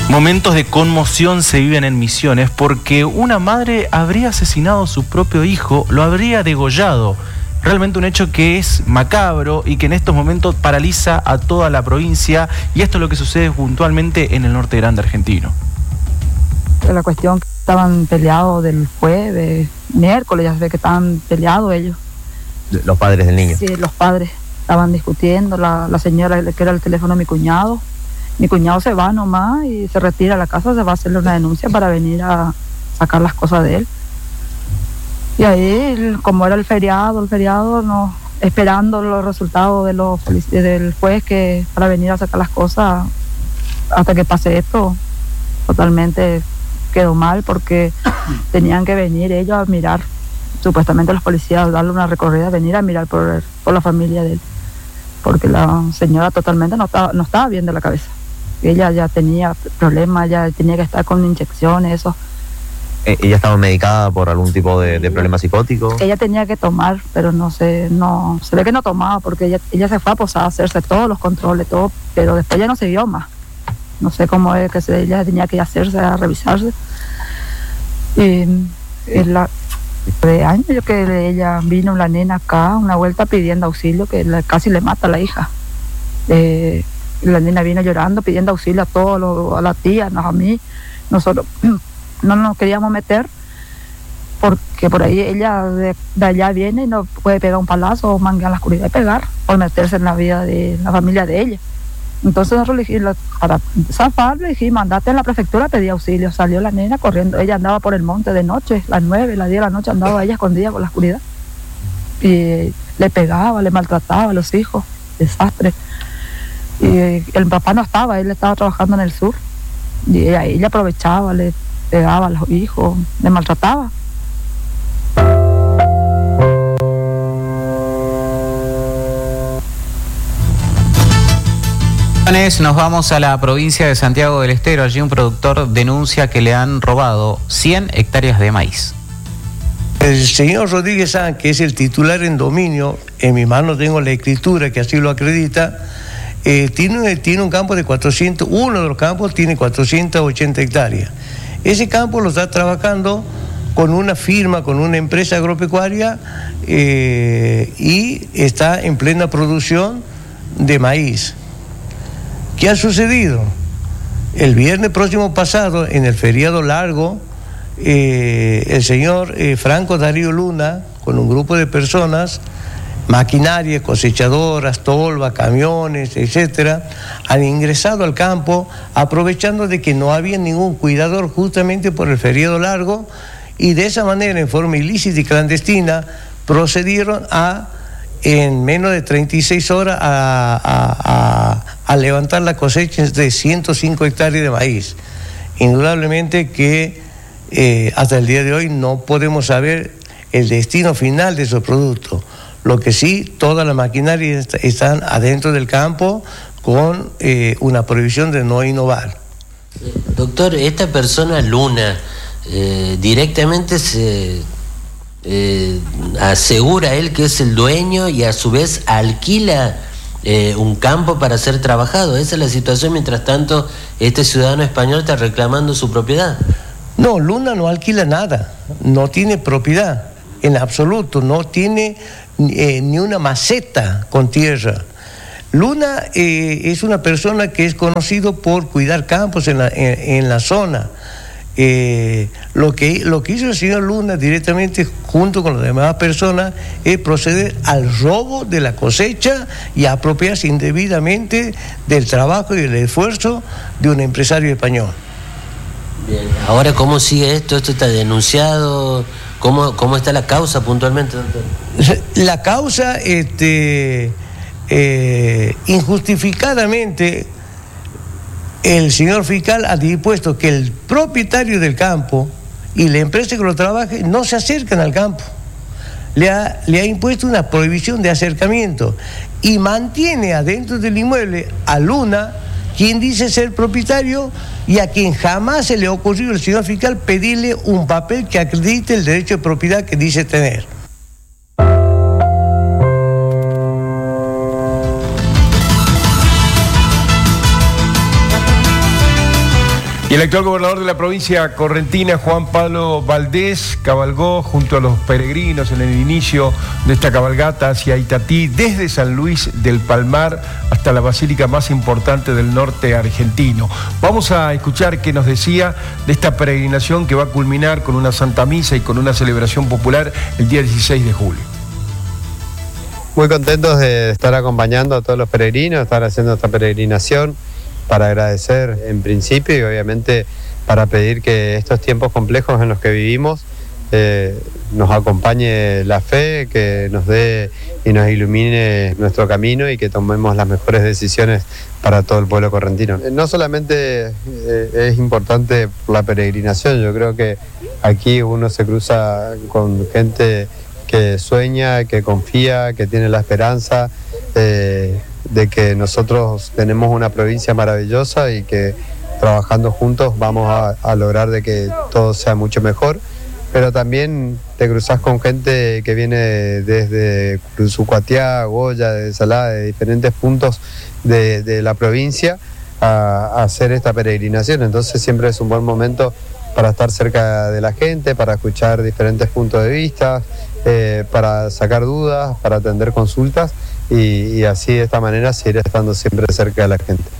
Momentos de conmoción se viven en Misiones porque una madre habría asesinado a su propio hijo, lo habría degollado. Realmente un hecho que es macabro y que en estos momentos paraliza a toda la provincia, y esto es lo que sucede puntualmente en el norte grande argentino. La cuestión que estaban peleados del jueves, miércoles, ya se ve que estaban peleados ellos. ¿Los padres del niño? Sí, los padres estaban discutiendo, la señora que era el teléfono de mi cuñado. Mi cuñado se va nomás y se retira a la casa, se va a hacerle una denuncia para venir a sacar las cosas de él. Y ahí, como era el feriado, no, esperando los resultados del juez para venir a sacar las cosas, hasta que pase esto, totalmente quedó mal porque tenían que venir ellos a mirar, supuestamente los policías, darle una recorrida, venir a mirar por la familia de él, porque la señora totalmente no estaba bien de la cabeza. Ella ya tenía problemas, ya tenía que estar con inyecciones, eso. ¿Ella estaba medicada por algún tipo de problema psicótico? Ella tenía que tomar, pero se ve que no tomaba, porque ella se fue a posar a hacerse todos los controles, todo, pero después ya no se vio más. No sé cómo es que ella tenía que hacerse, a revisarse. Y de años que ella vino, la nena acá, una vuelta pidiendo auxilio, que casi le mata a la hija. La nena vino llorando, pidiendo auxilio a todos, a la tía, a mí. Nosotros no nos queríamos meter, porque por ahí ella de allá viene y no puede pegar un palazo o manguear en la oscuridad y pegar, por meterse en la vida de la familia de ella. Entonces nosotros para zafar, le dijimos, andate en la prefectura a pedir auxilio. Salió la nena corriendo, ella andaba por el monte de noche, las 9, las 10 de la noche andaba ella escondida por la oscuridad. Y le pegaba, le maltrataba a los hijos, desastre. Y el papá no estaba, él estaba trabajando en el sur. Y ella aprovechaba, le pegaba a los hijos, le maltrataba. Nos vamos a la provincia de Santiago del Estero. Allí un productor denuncia que le han robado 100 hectáreas de maíz. El señor Rodríguez Sanz, que es el titular en dominio, en mi mano tengo la escritura que así lo acredita, tiene un campo de 400, uno de los campos tiene 480 hectáreas. Ese campo lo está trabajando con una firma, con una empresa agropecuaria, y está en plena producción de maíz. ¿Qué ha sucedido? El viernes próximo pasado, en el feriado largo, el señor Franco Darío Luna, con un grupo de personas, maquinaria, cosechadoras, tolvas, camiones, etcétera, han ingresado al campo aprovechando de que no había ningún cuidador justamente por el feriado largo, y de esa manera, en forma ilícita y clandestina, procedieron en menos de 36 horas a levantar la cosecha de 105 hectáreas de maíz. Indudablemente que hasta el día de hoy no podemos saber el destino final de esos productos. Lo que sí, toda la maquinaria están adentro del campo con una prohibición de no innovar. Doctor, esta persona Luna directamente se asegura él que es el dueño y a su vez alquila un campo para ser trabajado. Esa es la situación. Mientras tanto, este ciudadano español está reclamando su propiedad. No, Luna no alquila nada, no tiene propiedad en absoluto, no tiene ni una maceta con tierra. Luna es una persona que es conocido por cuidar campos en la zona. Lo que hizo el señor Luna directamente junto con las demás personas es proceder al robo de la cosecha y apropiarse indebidamente del trabajo y del esfuerzo de un empresario español. Bien, ahora ¿cómo sigue esto? ¿Esto está denunciado? ¿Cómo está la causa puntualmente, doctor? La causa, injustificadamente, el señor fiscal ha dispuesto que el propietario del campo y la empresa que lo trabaje no se acercan al campo. Le ha impuesto una prohibición de acercamiento y mantiene adentro del inmueble a Luna, quien dice ser propietario y a quien jamás se le ocurrió al señor fiscal pedirle un papel que acredite el derecho de propiedad que dice tener. Y el actual gobernador de la provincia correntina, Juan Pablo Valdés, cabalgó junto a los peregrinos en el inicio de esta cabalgata hacia Itatí, desde San Luis del Palmar hasta la basílica más importante del norte argentino. Vamos a escuchar qué nos decía de esta peregrinación que va a culminar con una Santa Misa y con una celebración popular el día 16 de julio. Muy contentos de estar acompañando a todos los peregrinos, estar haciendo esta peregrinación, para agradecer en principio y obviamente para pedir que estos tiempos complejos en los que vivimos nos acompañe la fe, que nos dé y nos ilumine nuestro camino y que tomemos las mejores decisiones para todo el pueblo correntino. No solamente es importante la peregrinación, yo creo que aquí uno se cruza con gente que sueña, que confía, que tiene la esperanza de que nosotros tenemos una provincia maravillosa y que trabajando juntos vamos a lograr de que todo sea mucho mejor, pero también te cruzas con gente que viene desde Sucuatiá, Goya, de Salada, de diferentes puntos de la provincia a hacer esta peregrinación, entonces siempre es un buen momento para estar cerca de la gente, para escuchar diferentes puntos de vista, para sacar dudas, para atender consultas y así de esta manera seguir estando siempre cerca de la gente.